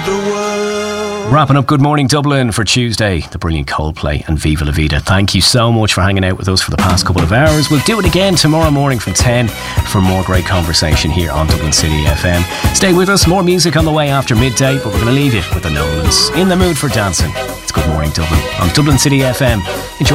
the world. Wrapping up Good Morning Dublin for Tuesday, the brilliant Coldplay and Viva La Vida. Thank you so much for hanging out with us for the past couple of hours. We'll do it again tomorrow morning from 10 for more great conversation here on Dublin City FM. Stay with us, more music on the way after midday, but we're going to leave you with the Nolans. In the mood for dancing. It's Good Morning Dublin on Dublin City FM. Enjoy